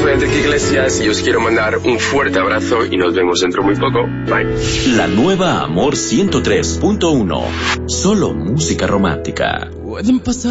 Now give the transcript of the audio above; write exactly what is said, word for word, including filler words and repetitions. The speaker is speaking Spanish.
soy Enrique Iglesias y os quiero mandar un fuerte abrazo y nos vemos dentro muy poco. Bye. La nueva Amor ciento tres punto uno. Solo música romántica. Pueden pasar